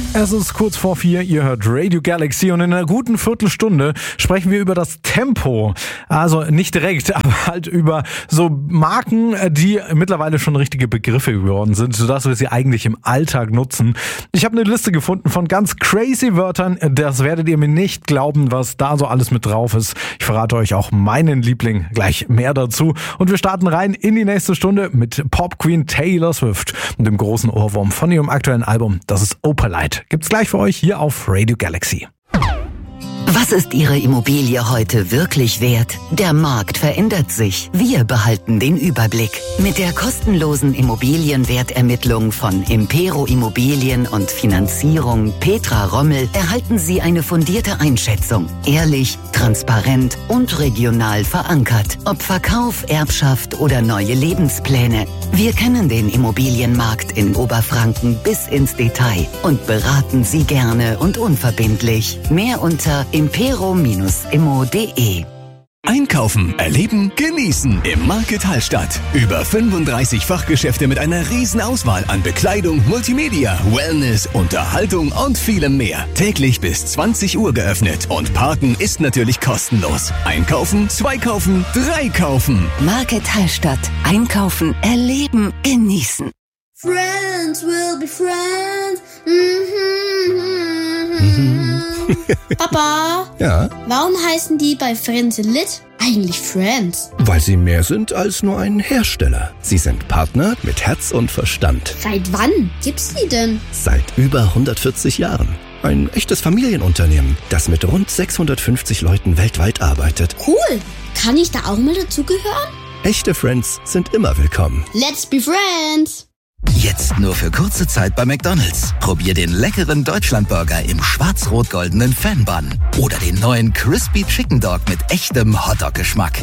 Es ist kurz vor 4, ihr hört Radio Galaxy und in einer guten Viertelstunde sprechen wir über das Tempo. Also nicht direkt, aber halt über so Marken, die mittlerweile schon richtige Begriffe geworden sind, sodass wir sie eigentlich im Alltag nutzen. Ich habe eine Liste gefunden von ganz crazy Wörtern, das werdet ihr mir nicht glauben, was da so alles mit drauf ist. Ich verrate euch auch meinen Liebling, gleich mehr dazu. Und wir starten rein in die nächste Stunde mit Pop Queen Taylor Swift und dem großen Ohrwurm von ihrem aktuellen Album, das ist Opalite. Gibt's gleich für euch hier auf Radio Galaxy. Was ist Ihre Immobilie heute wirklich wert? Der Markt verändert sich. Wir behalten den Überblick. Mit der kostenlosen Immobilienwertermittlung von Impero Immobilien und Finanzierung Petra Rommel erhalten Sie eine fundierte Einschätzung. Ehrlich, transparent und regional verankert. Ob Verkauf, Erbschaft oder neue Lebenspläne. Wir kennen den Immobilienmarkt in Oberfranken bis ins Detail und beraten Sie gerne und unverbindlich. Mehr unter impero-immo.de. Einkaufen, erleben, genießen im Market Hallstatt. Über 35 Fachgeschäfte mit einer riesen Auswahl an Bekleidung, Multimedia, Wellness, Unterhaltung und vielem mehr. Täglich bis 20 Uhr geöffnet und Parken ist natürlich kostenlos. Einkaufen, 2 kaufen, 3 kaufen. Market Hallstatt. Einkaufen, erleben, genießen. Friends will be friends. Papa? Ja? Warum heißen die bei Frenzelit eigentlich Friends? Weil sie mehr sind als nur ein Hersteller. Sie sind Partner mit Herz und Verstand. Seit wann gibt's die denn? Seit über 140 Jahren. Ein echtes Familienunternehmen, das mit rund 650 Leuten weltweit arbeitet. Cool. Kann ich da auch mal dazugehören? Echte Friends sind immer willkommen. Let's be friends. Jetzt nur für kurze Zeit bei McDonald's. Probier den leckeren Deutschlandburger im schwarz-rot-goldenen Fan-Bun oder den neuen Crispy Chicken Dog mit echtem Hotdog-Geschmack.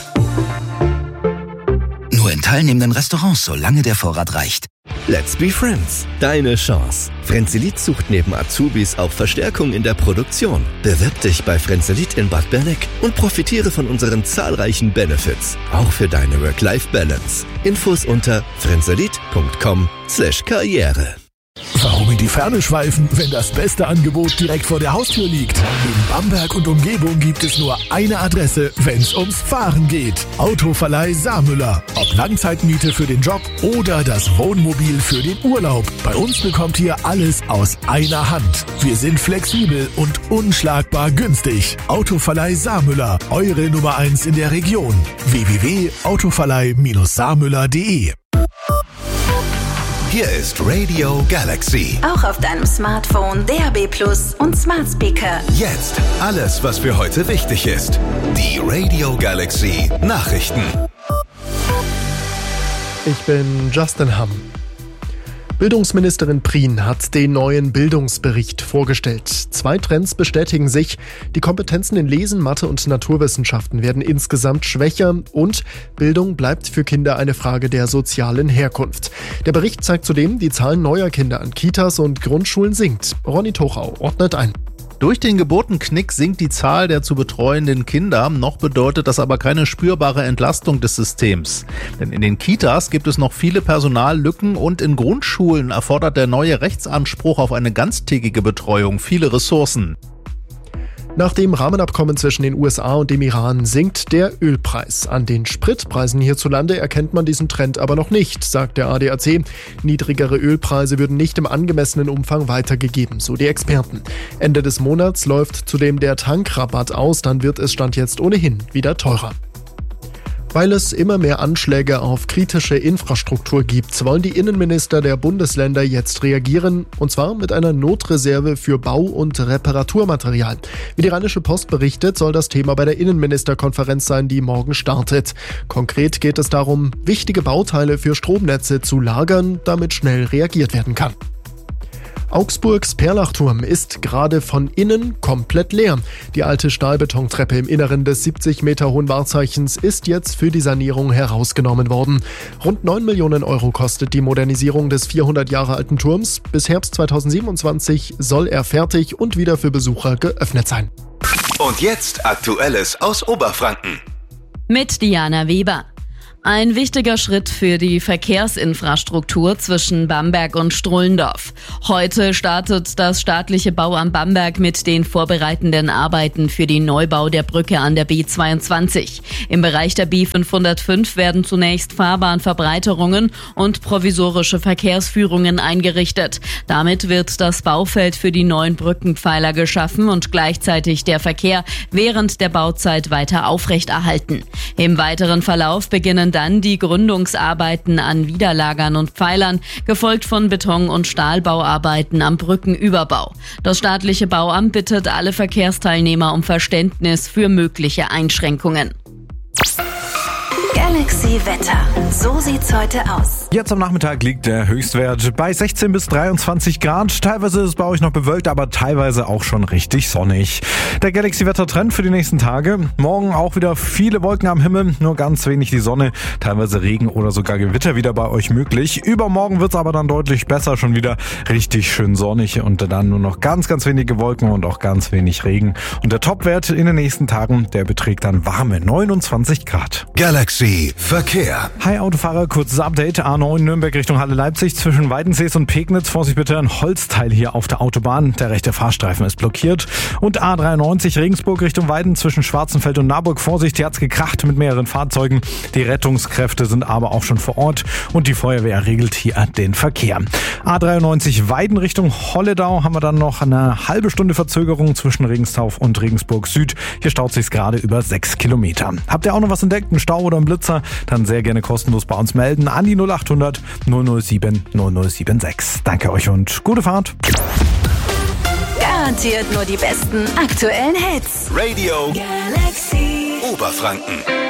Nur in teilnehmenden Restaurants, solange der Vorrat reicht. Let's be friends. Deine Chance. Frenzelit sucht neben Azubis auch Verstärkung in der Produktion. Bewirb dich bei Frenzelit in Bad Berneck und profitiere von unseren zahlreichen Benefits. Auch für deine Work-Life-Balance. Infos unter frenzelit.com/karriere. Warum in die Ferne schweifen, wenn das beste Angebot direkt vor der Haustür liegt? In Bamberg und Umgebung gibt es nur eine Adresse, wenn's ums Fahren geht. Autoverleih Saarmüller. Ob Langzeitmiete für den Job oder das Wohnmobil für den Urlaub. Bei uns bekommt ihr alles aus einer Hand. Wir sind flexibel und unschlagbar günstig. Autoverleih Saarmüller, eure Nummer 1 in der Region. www.autoverleih-saarmüller.de. Hier ist Radio Galaxy. Auch auf deinem Smartphone, DAB+ und Smart Speaker. Jetzt alles, was für heute wichtig ist. Die Radio Galaxy Nachrichten. Ich bin Justin Hamm. Bildungsministerin Prien hat den neuen Bildungsbericht vorgestellt. 2 Trends bestätigen sich. Die Kompetenzen in Lesen, Mathe und Naturwissenschaften werden insgesamt schwächer und Bildung bleibt für Kinder eine Frage der sozialen Herkunft. Der Bericht zeigt zudem, die Zahl neuer Kinder an Kitas und Grundschulen sinkt. Ronny Tochau ordnet ein. Durch den Geburtenknick sinkt die Zahl der zu betreuenden Kinder, noch bedeutet das aber keine spürbare Entlastung des Systems. Denn in den Kitas gibt es noch viele Personallücken und in Grundschulen erfordert der neue Rechtsanspruch auf eine ganztägige Betreuung viele Ressourcen. Nach dem Rahmenabkommen zwischen den USA und dem Iran sinkt der Ölpreis. An den Spritpreisen hierzulande erkennt man diesen Trend aber noch nicht, sagt der ADAC. Niedrigere Ölpreise würden nicht im angemessenen Umfang weitergegeben, so die Experten. Ende des Monats läuft zudem der Tankrabatt aus, dann wird es Stand jetzt ohnehin wieder teurer. Weil es immer mehr Anschläge auf kritische Infrastruktur gibt, wollen die Innenminister der Bundesländer jetzt reagieren, und zwar mit einer Notreserve für Bau- und Reparaturmaterial. Wie die Rheinische Post berichtet, soll das Thema bei der Innenministerkonferenz sein, die morgen startet. Konkret geht es darum, wichtige Bauteile für Stromnetze zu lagern, damit schnell reagiert werden kann. Augsburgs Perlachturm ist gerade von innen komplett leer. Die alte Stahlbetontreppe im Inneren des 70 Meter hohen Wahrzeichens ist jetzt für die Sanierung herausgenommen worden. Rund 9 Millionen Euro kostet die Modernisierung des 400 Jahre alten Turms. Bis Herbst 2027 soll er fertig und wieder für Besucher geöffnet sein. Und jetzt Aktuelles aus Oberfranken. Mit Diana Weber. Ein wichtiger Schritt für die Verkehrsinfrastruktur zwischen Bamberg und Strullendorf. Heute startet das staatliche Bauamt Bamberg mit den vorbereitenden Arbeiten für den Neubau der Brücke an der B22. Im Bereich der B505 werden zunächst Fahrbahnverbreiterungen und provisorische Verkehrsführungen eingerichtet. Damit wird das Baufeld für die neuen Brückenpfeiler geschaffen und gleichzeitig der Verkehr während der Bauzeit weiter aufrechterhalten. Im weiteren Verlauf beginnen dann die Gründungsarbeiten an Widerlagern und Pfeilern, gefolgt von Beton- und Stahlbauarbeiten am Brückenüberbau. Das staatliche Bauamt bittet alle Verkehrsteilnehmer um Verständnis für mögliche Einschränkungen. Galaxy Wetter. So sieht's heute aus. Jetzt am Nachmittag liegt der Höchstwert bei 16 bis 23 Grad. Teilweise ist es bei euch noch bewölkt, aber teilweise auch schon richtig sonnig. Der Galaxy-Wetter-Trend für die nächsten Tage. Morgen auch wieder viele Wolken am Himmel, nur ganz wenig die Sonne. Teilweise Regen oder sogar Gewitter wieder bei euch möglich. Übermorgen wird's aber dann deutlich besser, schon wieder richtig schön sonnig und dann nur noch ganz, ganz wenige Wolken und auch ganz wenig Regen. Und der Topwert in den nächsten Tagen, der beträgt dann warme 29 Grad. Galaxy Verkehr. Hi Autofahrer, kurzes Update. A9 Nürnberg Richtung Halle Leipzig zwischen Weidensees und Pegnitz. Vorsicht bitte, ein Holzteil hier auf der Autobahn. Der rechte Fahrstreifen ist blockiert. Und A93 Regensburg Richtung Weiden zwischen Schwarzenfeld und Naburg. Vorsicht, hier hat's gekracht mit mehreren Fahrzeugen. Die Rettungskräfte sind aber auch schon vor Ort und die Feuerwehr regelt hier den Verkehr. A93 Weiden Richtung Holledau haben wir dann noch eine halbe Stunde Verzögerung zwischen Regenstauf und Regensburg Süd. Hier staut sich's gerade über 6 Kilometer. Habt ihr auch noch was entdeckt, einen Stau oder einen Blitzer? Dann sehr gerne kostenlos bei uns melden an die 0800 007 0076. Danke euch und gute Fahrt. Garantiert nur die besten aktuellen Hits. Radio Galaxy Oberfranken.